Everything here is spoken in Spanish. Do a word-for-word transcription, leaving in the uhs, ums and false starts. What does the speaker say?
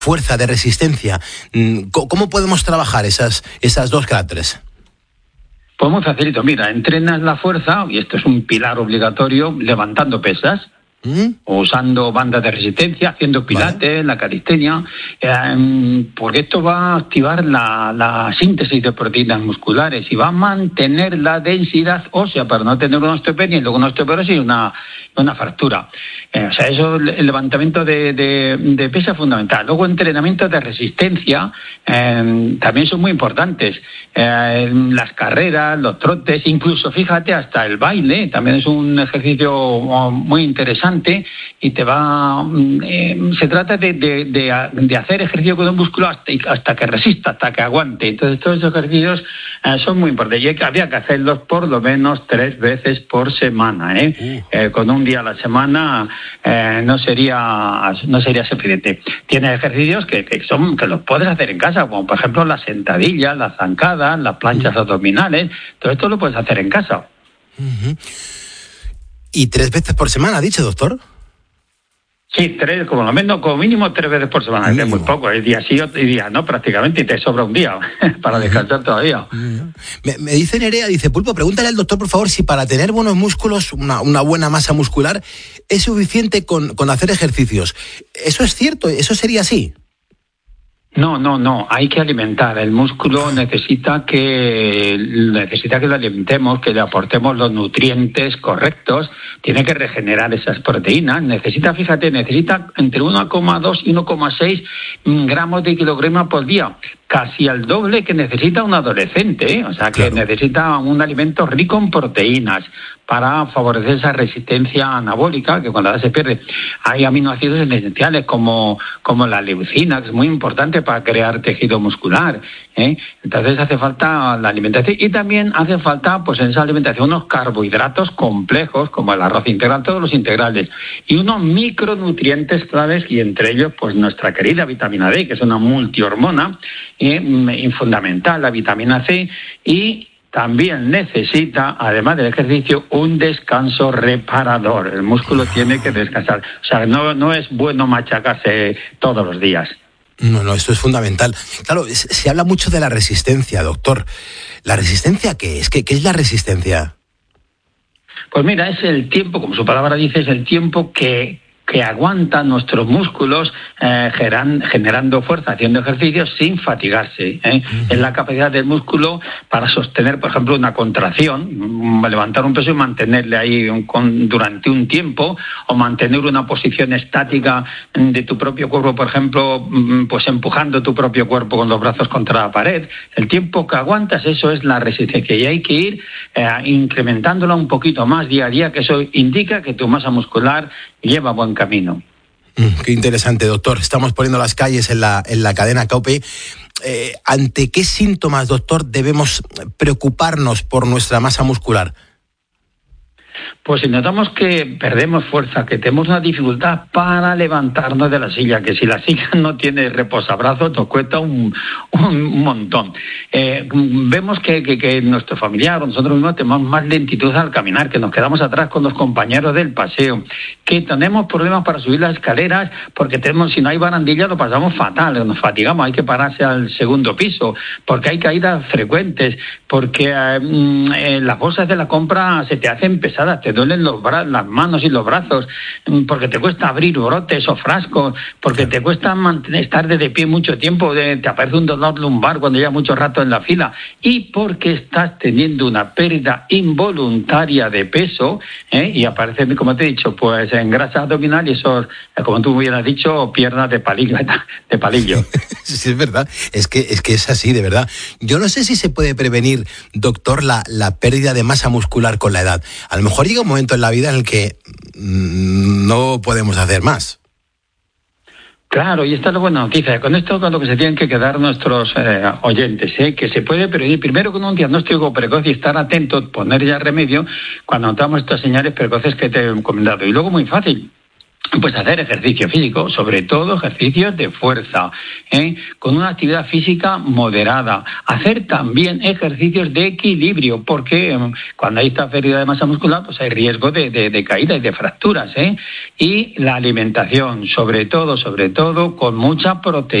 fuerza, de resistencia. ¿Cómo podemos trabajar esas, esas dos caracteres? Pues muy facilito. Mira, entrenas la fuerza, y esto es un pilar obligatorio, levantando pesas. ¿Mm? O usando bandas de resistencia, haciendo pilates, vale. La calistenia, eh, porque esto va a activar la, la síntesis de proteínas musculares y va a mantener la densidad ósea para no tener una osteopenia y luego una osteoporosis y una, una fractura. Eh, o sea, eso, el levantamiento de, de, de pesa es fundamental. Luego, entrenamientos de resistencia eh, también son muy importantes. Eh, las carreras, los trotes, incluso, fíjate, hasta el baile también es un ejercicio muy interesante. Y te va eh, se trata de, de, de, de hacer ejercicio con un músculo hasta, hasta que resista, hasta que aguante. Entonces todos esos ejercicios eh, son muy importantes y hay, había que hacerlos por lo menos tres veces por semana, ¿eh? Uh. Eh, con un día a la semana eh, no sería no sería suficiente. Tienes ejercicios que, que son que los puedes hacer en casa, como por ejemplo las sentadillas, las zancadas, las planchas uh. abdominales. Todo esto lo puedes hacer en casa. Uh-huh. ¿Y tres veces por semana, ha dicho, doctor? Sí, tres, como lo menos, como mínimo tres veces por semana. Mínimo. Es muy poco, es día sí o día no, prácticamente, y te sobra un día para descansar todavía. Me, me dice Nerea, dice, Pulpo, pregúntale al doctor, por favor, si para tener buenos músculos, una, una buena masa muscular, es suficiente con, con hacer ejercicios. ¿Eso es cierto? ¿Eso sería así? No, no, no, hay que alimentar. El músculo necesita que necesita que lo alimentemos, que le aportemos los nutrientes correctos, tiene que regenerar esas proteínas, necesita, fíjate, necesita entre uno coma dos y uno coma seis gramos de kilogramo por día, casi al doble que necesita un adolescente, ¿eh? O sea, que claro. Necesita un alimento rico en proteínas para favorecer esa resistencia anabólica, que cuando la edad se pierde. Hay aminoácidos esenciales como, como la leucina, que es muy importante para crear tejido muscular, ¿eh? Entonces hace falta la alimentación y también hace falta, pues en esa alimentación, unos carbohidratos complejos, como el arroz integral, todos los integrales, y unos micronutrientes claves, y entre ellos, pues nuestra querida vitamina D, que es una multihormona, eh, fundamental, la vitamina C, y también necesita, además del ejercicio, un descanso reparador. El músculo tiene que descansar. O sea, no, no es bueno machacarse todos los días. No, no, esto es fundamental. Claro, se habla mucho de la resistencia, doctor. ¿La resistencia qué es? ¿Qué, qué es la resistencia? Pues mira, es el tiempo, como su palabra dice, es el tiempo que... que aguantan nuestros músculos eh, geran, generando fuerza, haciendo ejercicios sin fatigarse. ¿eh? Uh-huh. Es la capacidad del músculo para sostener, por ejemplo, una contracción, levantar un peso y mantenerle ahí un, con, durante un tiempo, o mantener una posición estática de tu propio cuerpo, por ejemplo, pues empujando tu propio cuerpo con los brazos contra la pared. El tiempo que aguantas, eso es la resistencia, y hay que ir eh, incrementándola un poquito más día a día, que eso indica que tu masa muscular lleva buen camino. Mm, qué interesante, doctor. Estamos poniendo las calles en la, en la cadena COPE. Eh, ¿Ante qué síntomas, doctor, debemos preocuparnos por nuestra masa muscular? Pues si notamos que perdemos fuerza, que tenemos una dificultad para levantarnos de la silla, que si la silla no tiene reposabrazos nos cuesta un, un montón. Eh, vemos que, que, que nuestro familiar o nosotros mismos tenemos más lentitud al caminar, que nos quedamos atrás con los compañeros del paseo, que tenemos problemas para subir las escaleras porque tenemos, si no hay barandilla lo pasamos fatal, nos fatigamos, hay que pararse al segundo piso, porque hay caídas frecuentes, porque eh, eh, las bolsas de la compra se te hacen pesadas, te duelen los bra- las manos y los brazos, porque te cuesta abrir brotes o frascos, porque te cuesta mantener, estar de pie mucho tiempo, de, te aparece un dolor lumbar cuando llevas mucho rato en la fila, y porque estás teniendo una pérdida involuntaria de peso, ¿eh? Y aparece, como te he dicho, pues en grasa abdominal y eso, como tú bien has dicho, piernas de palillo. De palillo. Sí, es verdad, es que, es que es así, de verdad. Yo no sé si se puede prevenir, doctor, la, la pérdida de masa muscular con la edad. A lo mejor llega un momento en la vida en el que mmm, no podemos hacer más. Claro, y esta es la buena noticia. Con esto con lo que se tienen que quedar nuestros eh, oyentes, ¿eh? Que se puede prevenir primero con un diagnóstico precoz y estar atentos, poner ya remedio cuando notamos estas señales precoces que te he comentado. Y luego muy fácil, pues hacer ejercicio físico, sobre todo ejercicios de fuerza, ¿eh? con una actividad física moderada. Hacer también ejercicios de equilibrio, porque eh, cuando hay esta pérdida de masa muscular, pues hay riesgo de, de, de caída y de fracturas, ¿eh? Y la alimentación, sobre todo, sobre todo, con mucha proteína.